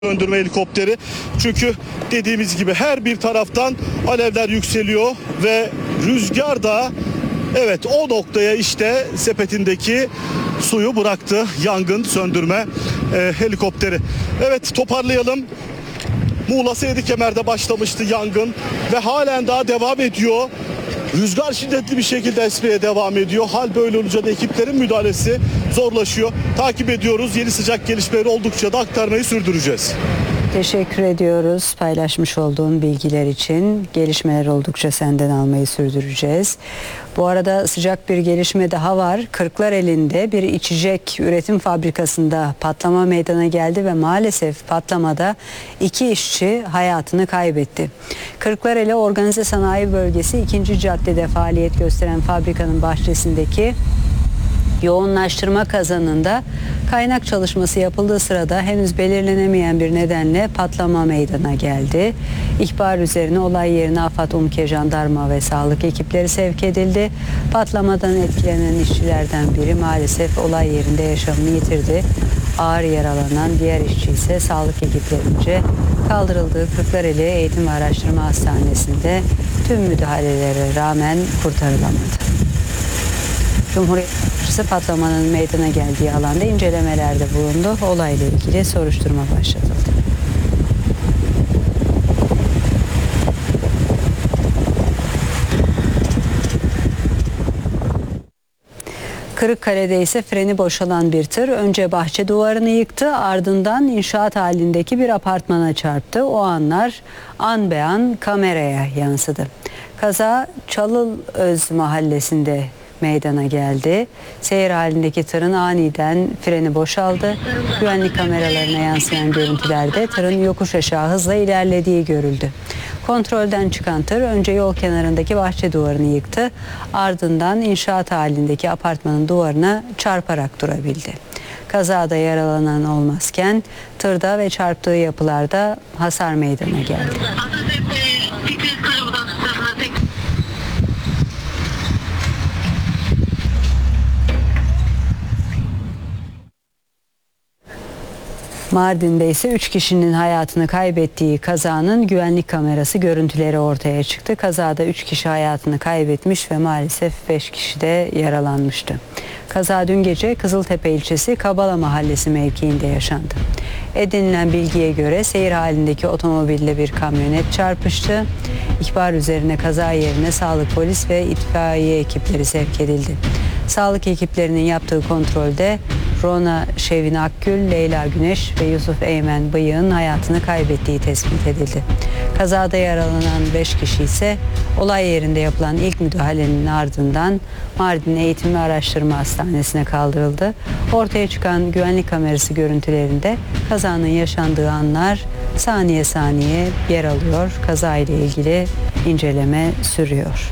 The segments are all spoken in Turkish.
söndürme helikopteri. Çünkü dediğimiz gibi her bir taraftan alevler yükseliyor ve rüzgar da evet o noktaya işte sepetindeki suyu bıraktı yangın söndürme helikopteri. Evet, toparlayalım. Muğla Seydikemer'de başlamıştı yangın ve halen daha devam ediyor. Rüzgar şiddetli bir şekilde esmeye devam ediyor. Hal böyle olunca da ekiplerin müdahalesi zorlaşıyor. Takip ediyoruz. Yeni sıcak gelişmeleri oldukça da aktarmayı sürdüreceğiz. Teşekkür ediyoruz paylaşmış olduğun bilgiler için. Gelişmeler oldukça senden almayı sürdüreceğiz. Bu arada sıcak bir gelişme daha var. Kırklareli'nde bir içecek üretim fabrikasında patlama meydana geldi ve maalesef patlamada 2 işçi hayatını kaybetti. Kırklareli Organize Sanayi Bölgesi 2. Cadde'de faaliyet gösteren fabrikanın bahçesindeki yoğunlaştırma kazanında kaynak çalışması yapıldığı sırada henüz belirlenemeyen bir nedenle patlama meydana geldi. İhbar üzerine olay yerine AFAD, UMKE, jandarma ve sağlık ekipleri sevk edildi. Patlamadan etkilenen işçilerden biri maalesef olay yerinde yaşamını yitirdi. Ağır yaralanan diğer işçi ise sağlık ekiplerince kaldırıldığı Kırklareli Eğitim ve Araştırma Hastanesi'nde tüm müdahalelere rağmen kurtarılamadı. Cumhuriyet Savcısı patlamanın meydana geldiği alanda incelemelerde bulundu. Olayla ilgili soruşturma başlatıldı. Kırıkkale'de ise freni boşalan bir tır önce bahçe duvarını yıktı, ardından inşaat halindeki bir apartmana çarptı. O anlar an be an kameraya yansıdı. Kaza Çalılöz mahallesinde meydana geldi. Seyir halindeki tırın aniden freni boşaldı. Güvenlik kameralarına yansıyan görüntülerde tırın yokuş aşağı hızla ilerlediği görüldü. Kontrolden çıkan tır önce yol kenarındaki bahçe duvarını yıktı. Ardından inşaat halindeki apartmanın duvarına çarparak durabildi. Kazada yaralanan olmazken tırda ve çarptığı yapılarda hasar meydana geldi. Mardin'de ise 3 kişinin hayatını kaybettiği kazanın güvenlik kamerası görüntüleri ortaya çıktı. Kazada 3 kişi hayatını kaybetmiş ve maalesef 5 kişi de yaralanmıştı. Kaza dün gece Kızıltepe ilçesi Kabala Mahallesi mevkiinde yaşandı. Edinilen bilgiye göre seyir halindeki otomobille bir kamyonet çarpıştı. İhbar üzerine kaza yerine sağlık, polis ve itfaiye ekipleri sevk edildi. Sağlık ekiplerinin yaptığı kontrolde Rona Şevin Akgül, Leyla Güneş ve Yusuf Eymen Bıyık'ın hayatını kaybettiği tespit edildi. Kazada yaralanan 5 kişi ise olay yerinde yapılan ilk müdahalenin ardından Mardin Eğitim ve Araştırma Hastanesi'ne kaldırıldı. Ortaya çıkan güvenlik kamerası görüntülerinde kazanın yaşandığı anlar saniye saniye yer alıyor. Kaza ile ilgili inceleme sürüyor.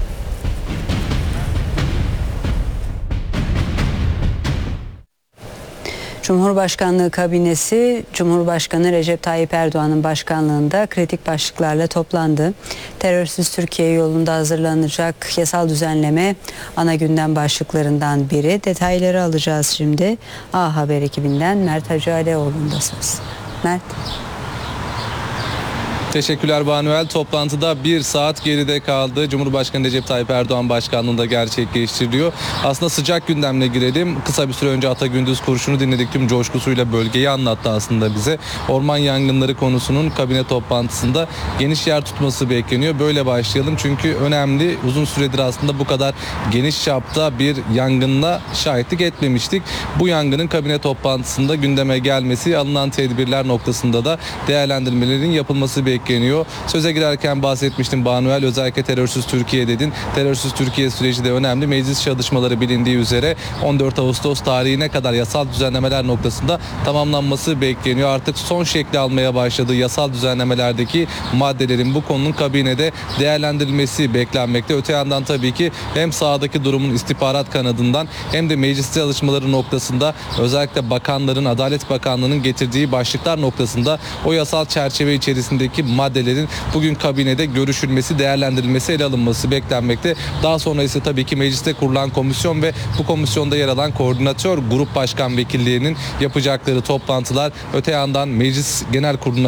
Cumhurbaşkanlığı kabinesi Cumhurbaşkanı Recep Tayyip Erdoğan'ın başkanlığında kritik başlıklarla toplandı. Terörsüz Türkiye yolunda hazırlanacak yasal düzenleme ana gündem başlıklarından biri. Detayları alacağız şimdi. A Haber ekibinden Mert Hacıalioğlu'nda söz. Mert. Teşekkürler Banuel. Toplantıda 1 saat geride kaldı. Cumhurbaşkanı Recep Tayyip Erdoğan başkanlığında gerçekleştiriliyor. Aslında sıcak gündemle girelim. Kısa bir süre önce Ata Gündüz Kurşun'u dinledik. Tüm coşkusuyla bölgeyi anlattı aslında bize. Orman yangınları konusunun kabine toplantısında geniş yer tutması bekleniyor. Böyle başlayalım çünkü önemli. Uzun süredir aslında bu kadar geniş çapta bir yangınla şahitlik etmemiştik. Bu yangının kabine toplantısında gündeme gelmesi, alınan tedbirler noktasında da değerlendirmelerin yapılması bekleniyor. Söze girerken bahsetmiştim Banuel, özellikle terörsüz Türkiye dedin. Terörsüz Türkiye süreci de önemli. Meclis çalışmaları bilindiği üzere 14 Ağustos tarihine kadar yasal düzenlemeler noktasında tamamlanması bekleniyor. Artık son şekli almaya başladığı yasal düzenlemelerdeki maddelerin bu konunun kabinede değerlendirilmesi beklenmekte. Öte yandan tabii ki hem sahadaki durumun istihbarat kanadından hem de meclis çalışmaları noktasında özellikle bakanların, Adalet Bakanlığı'nın getirdiği başlıklar noktasında o yasal çerçeve içerisindeki maddelerin bugün kabinede görüşülmesi, değerlendirilmesi, ele alınması beklenmekte. Daha sonra ise tabii ki mecliste kurulan komisyon ve bu komisyonda yer alan koordinatör grup başkan vekillerinin yapacakları toplantılar, öte yandan Meclis Genel Kurulu'na